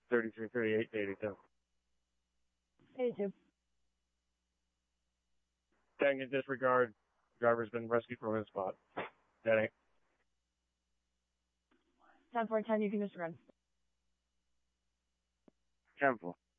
3338 82. 82. Tank in disregard. Driver's been rescued from his spot. Heading. 10-4-10, you can disregard. 10-4.